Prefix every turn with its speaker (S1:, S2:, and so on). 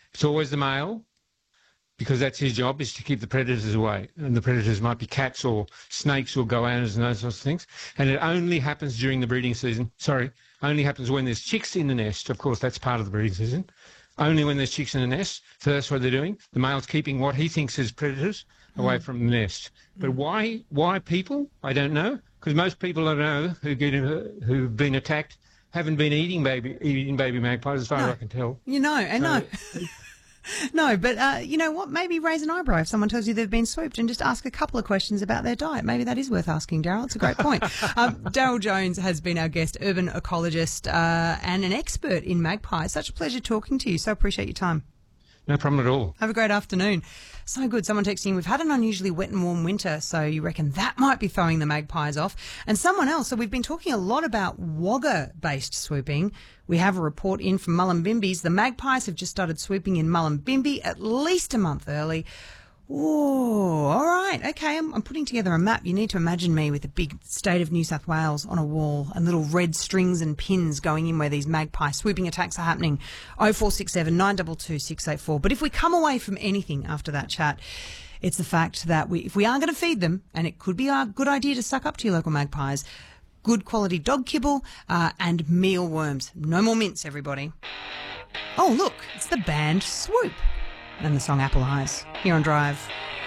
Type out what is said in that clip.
S1: It's always the male, because that's his job, is to keep the predators away. And the predators might be cats or snakes or goannas and those sorts of things. And it only happens during the breeding season. Only happens when there's chicks in the nest. Of course, that's part of the breeding season. Only when there's chicks in the nest. So that's what they're doing. The male's keeping what he thinks is predators away from the nest. But why people? I don't know. Because most people I know who've been attacked haven't been eating baby magpies, as far as I can tell.
S2: No, but you know what? Maybe raise an eyebrow if someone tells you they've been swooped and just ask a couple of questions about their diet. Maybe that is worth asking, Daryl. It's a great point. Daryl Jones has been our guest, urban ecologist and an expert in magpies. Such a pleasure talking to you. So appreciate your time.
S1: No problem at all.
S2: Have a great afternoon. So good. Someone texting, we've had an unusually wet and warm winter, so you reckon that might be throwing the magpies off. And someone else, so we've been talking a lot about wagga-based swooping. We have a report in from Mullumbimby's. The magpies have just started swooping in Mullumbimby at least a month early. Oh, all right. Okay, I'm putting together a map. You need to imagine me with a big state of New South Wales on a wall and little red strings and pins going in where these magpie swooping attacks are happening. 0467 922 684. But if we come away from anything after that chat, it's the fact that if we are going to feed them, and it could be a good idea to suck up to your local magpies, good quality dog kibble and mealworms. No more mince, everybody. Oh, look, it's the band Swoop. And the song Apple Eyes, here on Drive.